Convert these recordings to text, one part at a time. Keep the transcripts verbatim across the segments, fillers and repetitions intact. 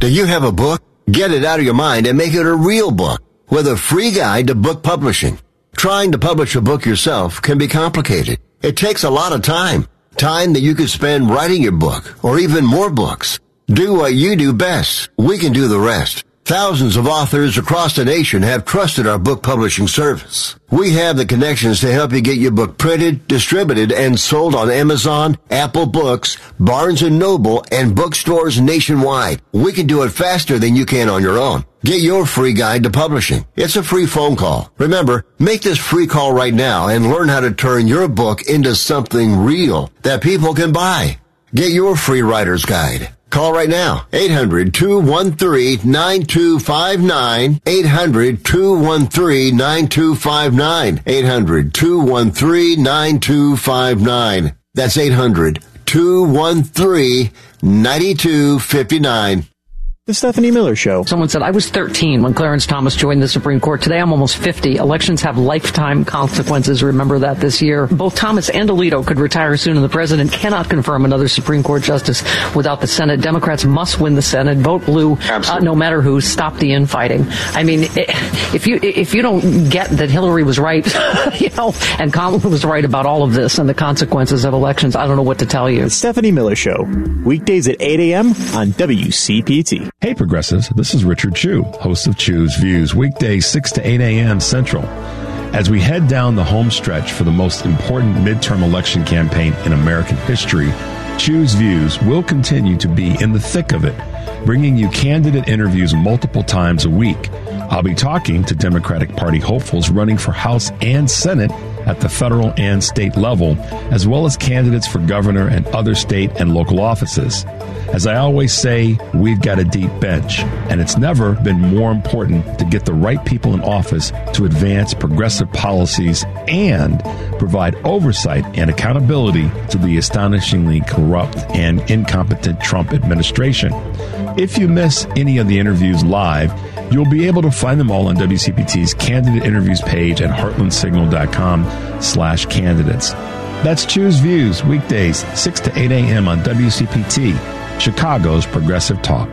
Do you have a book? Get it out of your mind and make it a real book with a free guide to book publishing. Trying to publish a book yourself can be complicated. It takes a lot of time. Time that you could spend writing your book or even more books. Do what you do best. We can do the rest. Thousands of authors across the nation have trusted our book publishing service. We have the connections to help you get your book printed, distributed, and sold on Amazon, Apple Books, Barnes and Noble, and bookstores nationwide. We can do it faster than you can on your own. Get your free guide to publishing. It's a free phone call. Remember, make this free call right now and learn how to turn your book into something real that people can buy. Get your free writer's guide. Call right now, eight hundred, two one three, nine two five nine, eight hundred, two one three, nine two five nine, eight hundred, two one three, nine two five nine. That's eight hundred, two one three, nine two five nine. The Stephanie Miller Show. Someone said, I was thirteen when Clarence Thomas joined the Supreme Court. Today I'm almost fifty. Elections have lifetime consequences. Remember that this year. Both Thomas and Alito could retire soon, and the president cannot confirm another Supreme Court justice without the Senate. Democrats must win the Senate. Vote blue, uh, no matter who. Stop the infighting. I mean, if you if you don't get that Hillary was right, you know, and Kamala was right about all of this and the consequences of elections, I don't know what to tell you. The Stephanie Miller Show. Weekdays at eight a.m. on W C P T. Hey Progressives, this is Richard Chu, host of Chu's Views, weekdays six to eight a.m. Central. As we head down the home stretch for the most important midterm election campaign in American history, Chu's Views will continue to be in the thick of it, bringing you candidate interviews multiple times a week. I'll be talking to Democratic Party hopefuls running for House and Senate at the federal and state level, as well as candidates for governor and other state and local offices. As I always say, we've got a deep bench, and it's never been more important to get the right people in office to advance progressive policies and provide oversight and accountability to the astonishingly corrupt and incompetent Trump administration. If you miss any of the interviews live, you'll be able to find them all on W C P T's candidate interviews page at heartland signal dot com slash candidates. That's Choose Views, weekdays, six to eight a.m. on W C P T, Chicago's Progressive Talk.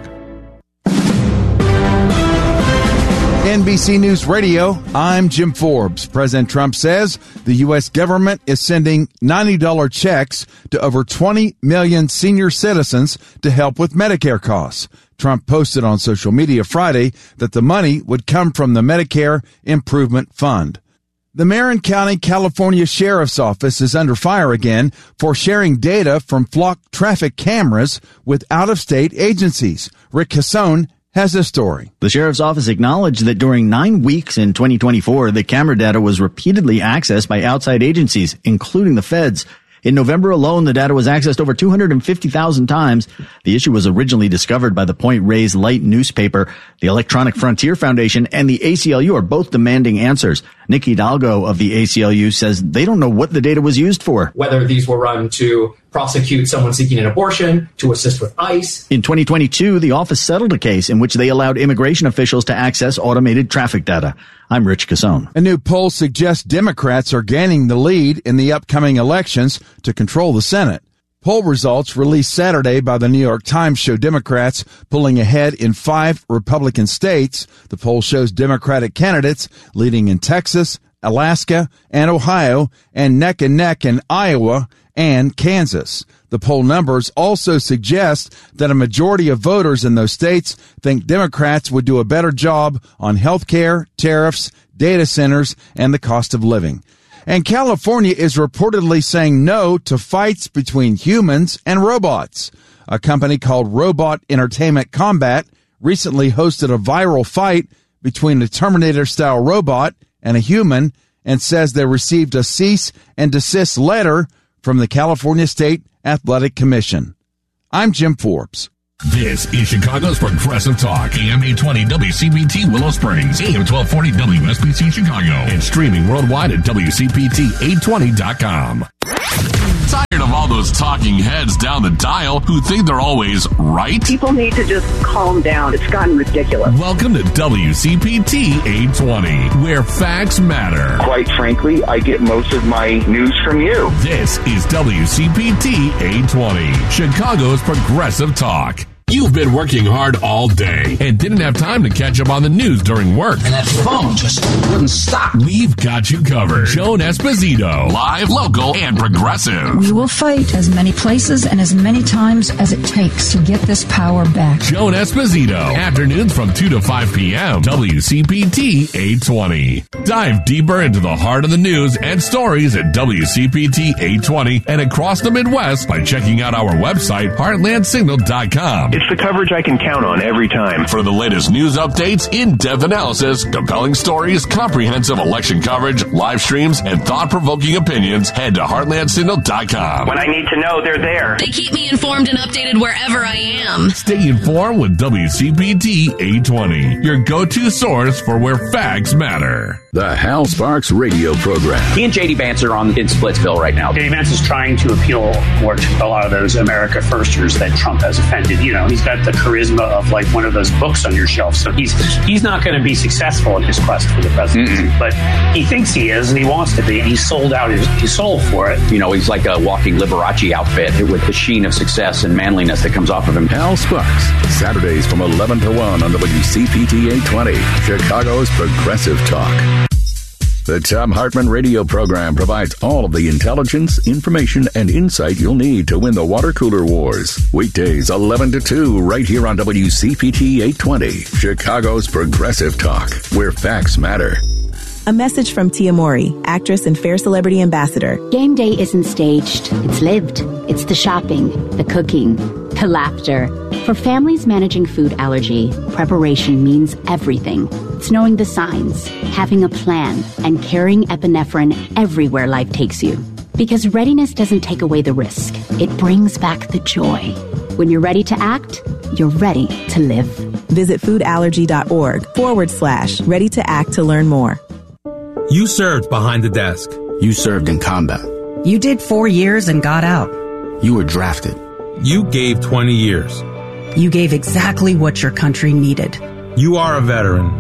N B C News Radio, I'm Jim Forbes. President Trump says the U S government is sending ninety dollars checks to over twenty million senior citizens to help with Medicare costs. Trump posted on social media Friday that the money would come from the Medicare Improvement Fund. The Marin County, California Sheriff's Office is under fire again for sharing data from flock traffic cameras with out-of-state agencies. Rick Cassone has this story. The Sheriff's Office acknowledged that during nine weeks in twenty twenty-four, the camera data was repeatedly accessed by outside agencies, including the feds. In November alone, the data was accessed over two hundred fifty thousand times. The issue was originally discovered by the Point Reyes Light newspaper. The Electronic Frontier Foundation and the A C L U are both demanding answers. Nick Hidalgo of the A C L U says they don't know what the data was used for. Whether these were run to prosecute someone seeking an abortion, to assist with ICE. In twenty twenty-two, the office settled a case in which they allowed immigration officials to access automated traffic data. I'm Rich Cassone. A new poll suggests Democrats are gaining the lead in the upcoming elections to control the Senate. Poll results released Saturday by the New York Times show Democrats pulling ahead in five Republican states. The poll shows Democratic candidates leading in Texas, Alaska, and Ohio, and neck and neck in Iowa and Kansas. The poll numbers also suggest that a majority of voters in those states think Democrats would do a better job on health care, tariffs, data centers, and the cost of living. And California is reportedly saying no to fights between humans and robots. A company called Robot Entertainment Combat recently hosted a viral fight between a Terminator-style robot and a human and says they received a cease and desist letter from the California State Athletic Commission. I'm Jim Forbes. This is Chicago's Progressive Talk, A M eight twenty W C P T Willow Springs, A M twelve forty W S B C Chicago, and streaming worldwide at W C P T eight twenty dot com. Tired of all those talking heads down the dial who think they're always right? People need to just calm down. It's gotten ridiculous. Welcome to W C P T eight twenty, where facts matter. Quite frankly, I get most of my news from you. This is W C P T eight twenty, Chicago's Progressive Talk. You've been working hard all day and didn't have time to catch up on the news during work. And that phone just wouldn't stop. We've got you covered. Joan Esposito, live, local, and progressive. We will fight as many places and as many times as it takes to get this power back. Joan Esposito, afternoons from two to five p.m. W C P T eight twenty. Dive deeper into the heart of the news and stories at W C P T eight twenty and across the Midwest by checking out our website, heartland signal dot com. It's the coverage I can count on every time. For the latest news updates, in-depth analysis, compelling stories, comprehensive election coverage, live streams, and thought-provoking opinions, head to heartland signal dot com. When I need to know, they're there. They keep me informed and updated wherever I am. Stay informed with W C P T eight twenty, your go-to source for where facts matter. The Hal Sparks radio program. He and J D Vance are on in Splitsville right now. J D Vance is trying to appeal more to a lot of those America Firsters that Trump has offended. You know, he's got the charisma of like one of those books on your shelf. So he's he's not going to be successful in his quest for the presidency, mm-hmm. but he thinks he is and he wants to be, and he's sold out his, his soul for it. You know, he's like a walking Liberace outfit with the sheen of success and manliness that comes off of him. Hal Sparks, Saturdays from eleven to one on W C P T eight twenty, Chicago's Progressive Talk. The Thom Hartmann radio program provides all of the intelligence, information, and insight you'll need to win the water cooler wars. Weekdays eleven to two right here on W C P T eight twenty, Chicago's Progressive Talk, where facts matter. A message from Tia Mowry, actress and Fair Celebrity Ambassador. Game day isn't staged. It's lived. It's the shopping, the cooking, the laughter. For families managing food allergy, preparation means everything. It's knowing the signs, having a plan, and carrying epinephrine everywhere life takes you. Because readiness doesn't take away the risk. It brings back the joy. When you're ready to act, you're ready to live. Visit foodallergy.org forward slash ready to act to learn more. You served behind the desk. You served in combat. You did four years and got out. You were drafted. You gave twenty years. You gave exactly what your country needed. You are a veteran.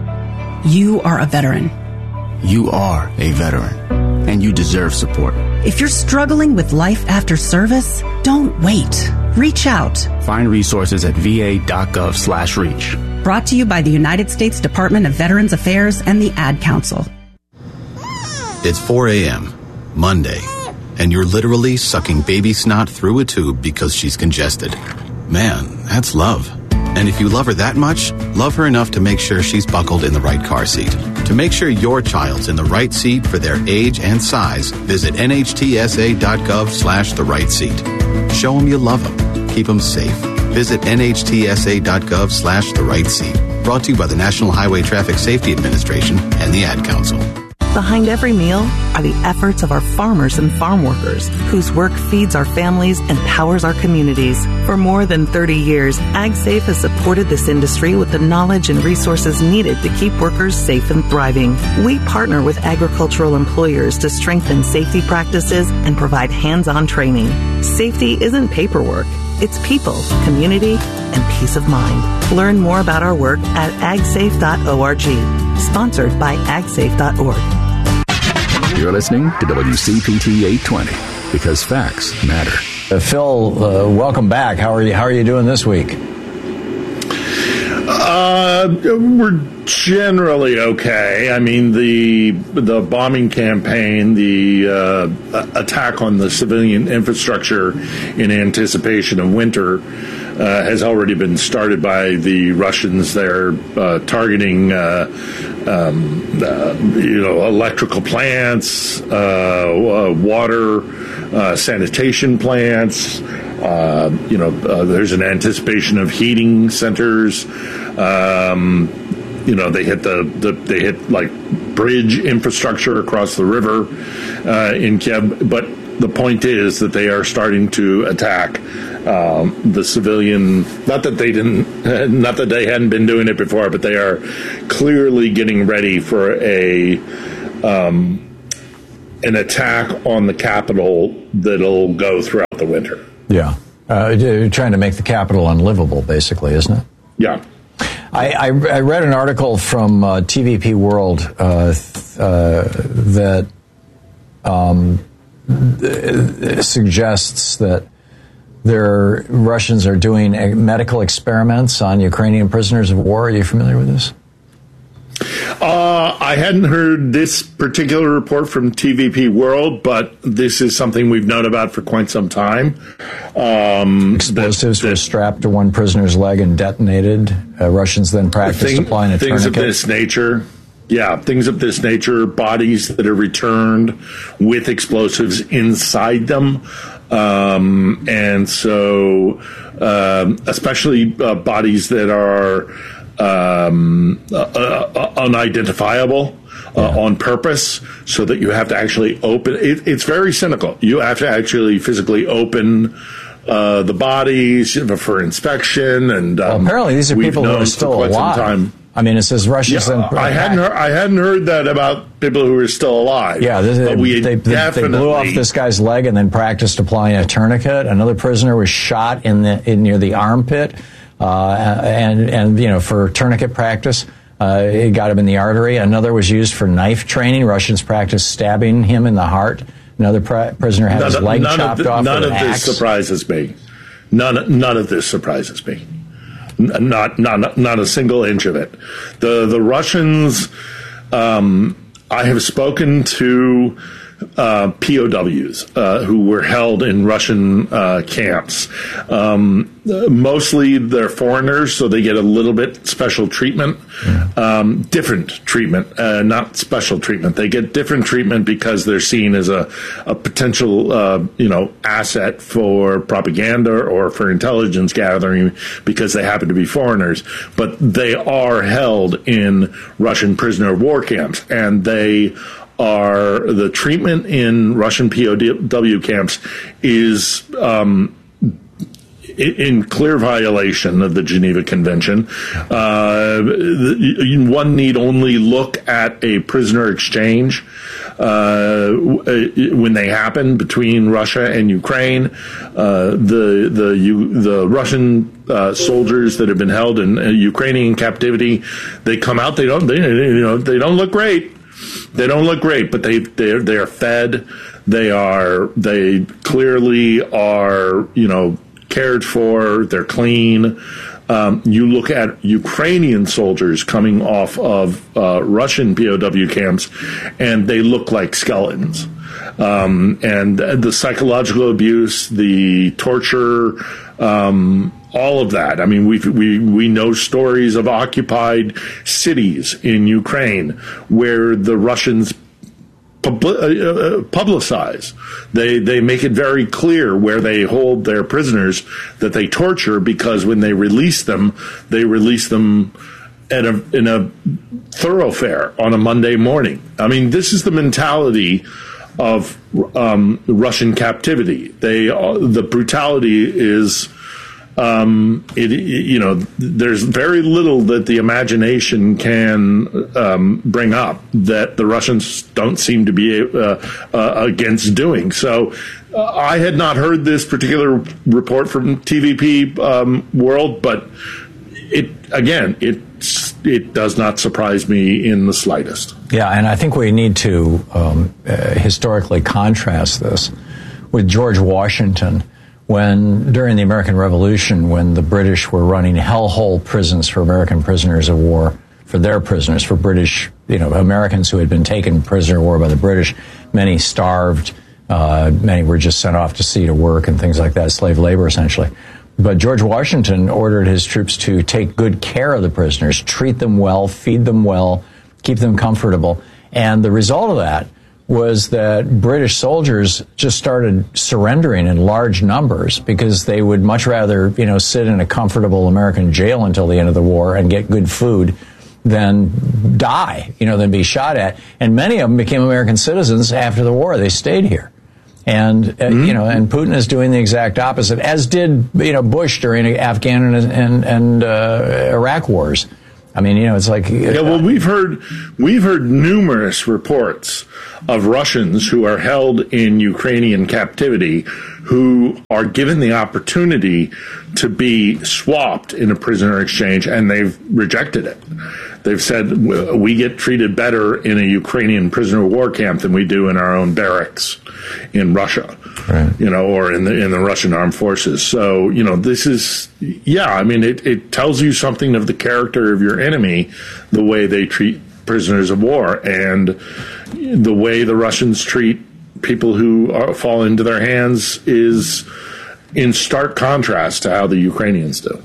You are a veteran. You are a veteran, and you deserve support. If you're struggling with life after service, don't wait. Reach out. Find resources at va.gov slash reach. Brought to you by the United States Department of Veterans Affairs and the Ad Council. It's four a.m., Monday, and you're literally sucking baby snot through a tube because she's congested. Man, that's love. And if you love her that much, love her enough to make sure she's buckled in the right car seat. To make sure your child's in the right seat for their age and size, visit nhtsa.gov slash the right seat. Show them you love them. Keep them safe. Visit nhtsa.gov slash the right seat. Brought to you by the National Highway Traffic Safety Administration and the Ad Council. Behind every meal are the efforts of our farmers and farm workers, whose work feeds our families and powers our communities. For more than thirty years, AgSafe has supported this industry with the knowledge and resources needed to keep workers safe and thriving. We partner with agricultural employers to strengthen safety practices and provide hands-on training. Safety isn't paperwork. It's people, community, and peace of mind. Learn more about our work at ag safe dot org. Sponsored by ag safe dot org. You're listening to W C P T eight twenty, because facts matter. Uh, Phil, uh, welcome back. How are you? How are you doing this week? Uh, we're generally okay. I mean, the the bombing campaign, the uh, attack on the civilian infrastructure in anticipation of winter, uh, has already been started by the Russians. They're uh, targeting, uh, um, uh, you know, electrical plants, uh, water, uh, sanitation plants. Uh, you know, uh, there's an anticipation of heating centers. Um, you know, they hit the, the they hit like bridge infrastructure across the river uh, in Kiev. But the point is that they are starting to attack um, the civilian. Not that they didn't, not that they hadn't been doing it before, but they are clearly getting ready for a um, an attack on the capital that'll go throughout the winter. Yeah. Uh, you're trying to make the capital unlivable, basically, isn't it? Yeah. I, I, I read an article from uh, T V P World uh, th- uh, that um, th- suggests that their Russians are doing medical experiments on Ukrainian prisoners of war. Are you familiar with this? Uh, I hadn't heard this particular report from T V P World, but this is something we've known about for quite some time. Um, Explosives that, that, were strapped to one prisoner's leg and detonated. Uh, Russians then practiced thing, applying a things tourniquet. Things of this nature. Yeah, things of this nature, bodies that are returned with explosives inside them. Um, and so, um, especially uh, bodies that are um, uh, uh, unidentifiable uh, yeah. on purpose, so that you have to actually open. It, it's very cynical. You have to actually physically open uh, the bodies for inspection. And um, well, apparently, these are people who are still alive. I mean, it says Russians. Yeah, then I hadn't heard, I hadn't heard that about people who are still alive. Yeah, this, but we they, they, they blew off this guy's leg and then practiced applying a tourniquet. Another prisoner was shot in the in, near the armpit, uh, and and you know for tourniquet practice, uh, it got him in the artery. Another was used for knife training. Russians practiced stabbing him in the heart. Another pri- prisoner had none, his leg chopped of the, off. None with of an this axe. surprises me. None none of this surprises me. Not, not, not a single inch of it. The, the Russians, um, I have spoken to, uh, P O Ws, uh, who were held in Russian, uh, camps. Um, mostly they're foreigners, so they get a little bit special treatment, um, different treatment, uh, not special treatment. They get different treatment because they're seen as a, a potential, uh, you know, asset for propaganda or for intelligence gathering because they happen to be foreigners. But they are held in Russian prisoner of war camps, and they are, the treatment in Russian P O W camps is, um, in clear violation of the Geneva Convention. Uh, one need only look at a prisoner exchange uh, when they happen between Russia and Ukraine. Uh, the the you, the Russian uh, soldiers that have been held in uh, Ukrainian captivity, they come out. They don't. They, you know. They don't look great. They don't look great, but they they they are fed. They are. They clearly are. You know. Cared for, they're clean. Um, you look at Ukrainian soldiers coming off of uh, Russian P O W camps, and they look like skeletons. Um, and the psychological abuse, the torture, um, all of that. I mean, we we we know stories of occupied cities in Ukraine where the Russians publicize. They they make it very clear where they hold their prisoners that they torture, because when they release them, they release them at a, in a thoroughfare on a Monday morning. I mean, this is the mentality of um, Russian captivity. They uh, the brutality is. Um, it, you know, there's very little that the imagination can um, bring up that the Russians don't seem to be uh, uh, against doing. So uh, I had not heard this particular report from T V P um, World, but it again, it it does not surprise me in the slightest. Yeah, and I think we need to um, uh, historically contrast this with George Washington. When, during the American Revolution, when the British were running hellhole prisons for American prisoners of war, for their prisoners, for British, you know, Americans who had been taken prisoner of war by the British, many starved, uh, many were just sent off to sea to work and things like that, slave labor essentially. But George Washington ordered his troops to take good care of the prisoners, treat them well, feed them well, keep them comfortable. And the result of that was that British soldiers just started surrendering in large numbers because they would much rather, you know, sit in a comfortable American jail until the end of the war and get good food than die, you know, than be shot at. And many of them became American citizens after the war. They stayed here. And, uh, mm-hmm. you know, and Putin is doing the exact opposite, as did, you know, Bush during the Afghan and, and, and uh, Iraq wars. I mean, you know, it's like... Uh, yeah, well, we've heard we've heard numerous reports of Russians who are held in Ukrainian captivity who are given the opportunity to be swapped in a prisoner exchange, and they've rejected it. They've said, we get treated better in a Ukrainian prisoner of war camp than we do in our own barracks in Russia. right. you know, or in the in the Russian armed forces. So, you know, this is, yeah, I mean, it, it tells you something of the character of your enemy, the way they treat prisoners of war, and the way the Russians treat people who are, fall into their hands is in stark contrast to how the Ukrainians do.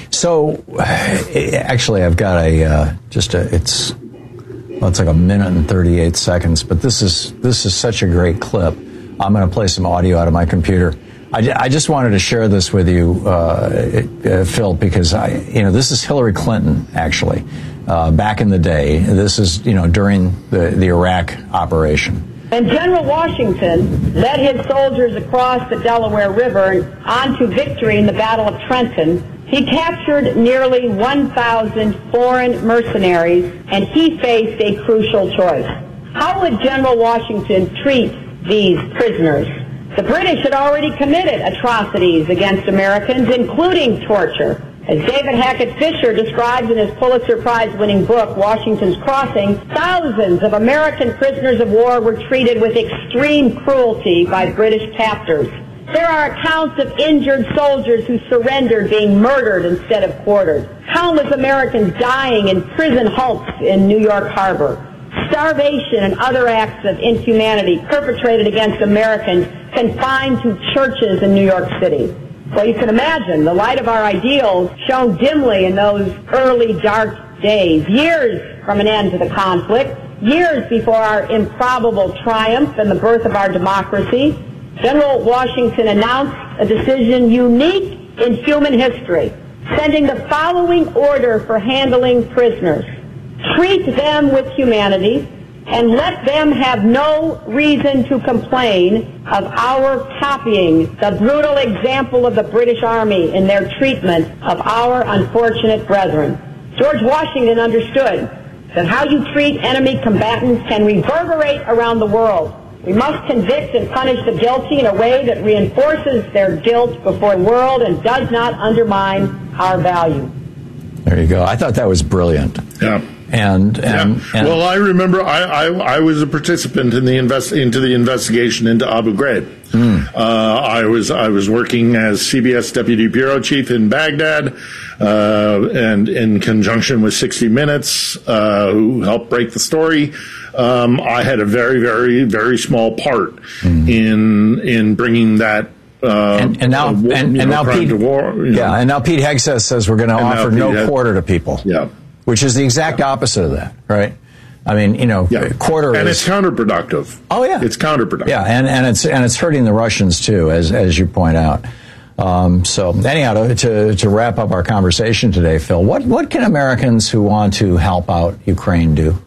So, actually, I've got a uh, just a it's well, it's like a minute and thirty-eight seconds, but this is this is such a great clip. I'm going to play some audio out of my computer. I, I just wanted to share this with you, uh, uh, Phil, because I, you know, this is Hillary Clinton actually uh, back in the day. This is, you know, during the the Iraq operation. And General Washington led his soldiers across the Delaware River and on to victory in the Battle of Trenton. He captured nearly one thousand foreign mercenaries, and he faced a crucial choice. How would General Washington treat these prisoners? The British had already committed atrocities against Americans, including torture. As David Hackett Fisher describes in his Pulitzer Prize-winning book, Washington's Crossing, thousands of American prisoners of war were treated with extreme cruelty by British captors. There are accounts of injured soldiers who surrendered being murdered instead of quartered. Countless Americans dying in prison hulks in New York Harbor. Starvation and other acts of inhumanity perpetrated against Americans confined to churches in New York City. Well, you can imagine the light of our ideals shone dimly in those early dark days, years from an end to the conflict, years before our improbable triumph and the birth of our democracy. General Washington announced a decision unique in human history, sending the following order for handling prisoners. Treat them with humanity and let them have no reason to complain of our copying the brutal example of the British Army in their treatment of our unfortunate brethren. George Washington understood that how you treat enemy combatants can reverberate around the world. We must convict and punish the guilty in a way that reinforces their guilt before the world and does not undermine our value. There you go. I thought that was brilliant. Yeah. And, and, yeah. and well, I remember I, I, I was a participant in the invest into the investigation into Abu Ghraib. Mm. Uh, I was I was working as C B S deputy bureau chief in Baghdad, uh, and in conjunction with sixty minutes, uh, who helped break the story. Um, I had a very very very small part mm. in in bringing that. Uh, and, and now, war, and, and know, now Pete, war, yeah, know. and now Pete Hegseth says we're going to offer no had, quarter to people. Yeah. Which is the exact yeah. opposite of that, right? I mean, you know, yeah. quarter and is, it's counterproductive. Oh yeah, it's counterproductive. Yeah, and, and it's and it's hurting the Russians too, as as you point out. Um, so anyhow, to, to to wrap up our conversation today, Phil, what what can Americans who want to help out Ukraine do?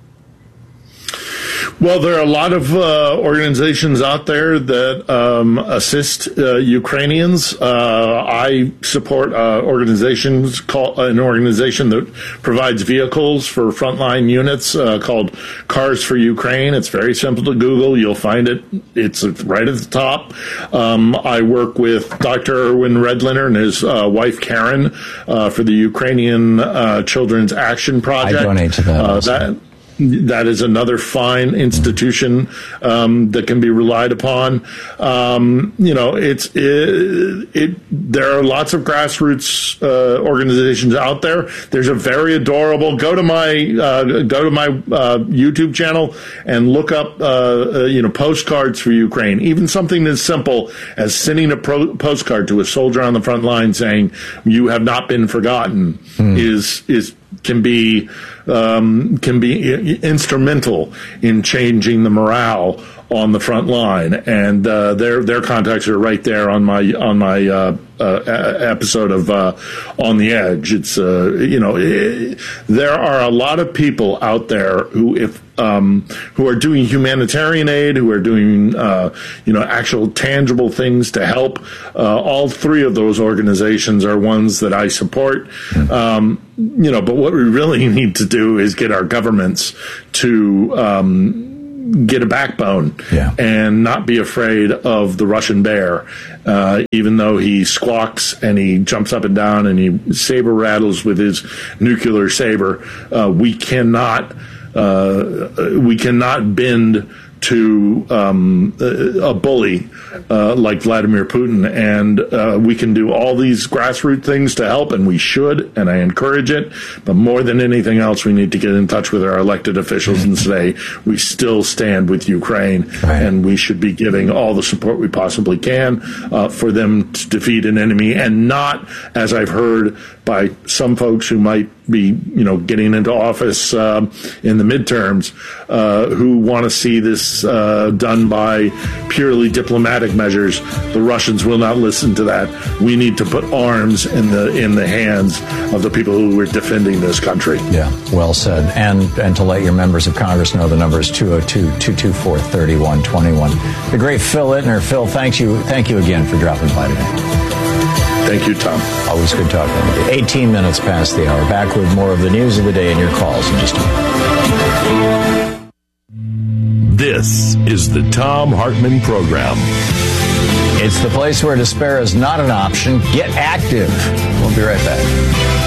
Well, there are a lot of uh, organizations out there that um, assist uh, Ukrainians. Uh, I support uh, organizations called an organization that provides vehicles for frontline units uh, called Cars for Ukraine. It's very simple to Google. You'll find it. It's right at the top. Um, I work with Doctor Erwin Redliner and his uh, wife Karen uh, for the Ukrainian uh, Children's Action Project. I donate to that. Uh, that That is another fine institution um, that can be relied upon. Um, you know, it's it, it. There are lots of grassroots uh, organizations out there. There's a very adorable. Go to my uh, go to my uh, YouTube channel and look up uh, uh, you know postcards for Ukraine. Even something as simple as sending a pro- postcard to a soldier on the front line saying "You have not been forgotten" mm. is is. can be um, can be instrumental in changing the morale on the front line, and uh, their their contacts are right there on my on my uh, uh, episode of uh, On the Edge. It's uh, you know it, there are a lot of people out there who if um, who are doing humanitarian aid, who are doing uh, you know actual tangible things to help. Uh, all three of those organizations are ones that I support. Um, you know, but what we really need to do is get our governments to um, get a backbone yeah. and not be afraid of the Russian bear, uh, even though he squawks and he jumps up and down and he saber rattles with his nuclear saber. Uh, we cannot uh, we cannot bend to um, a bully uh, like Vladimir Putin. And uh, we can do all these grassroots things to help, and we should, and I encourage it. But more than anything else, we need to get in touch with our elected officials and say we still stand with Ukraine, right. and we should be giving all the support we possibly can uh, for them to defeat an enemy, and not, as I've heard by some folks who might be, you know, getting into office uh, in the midterms, uh, who want to see this uh, done by purely diplomatic measures. The Russians will not listen to that. We need to put arms in the in the hands of the people who are defending this country. Yeah, well said. And and to let your members of Congress know, the number is two oh two, two two four, three one two one. The great Phil Ittner. Phil, thank you, thank you again for dropping by today. Thank you, Tom. Always good talking with you. eighteen minutes past the hour. Back with more of the news of the day and your calls in just a minute. This is the Tom Hartman Program. It's the place where despair is not an option. Get active. We'll be right back.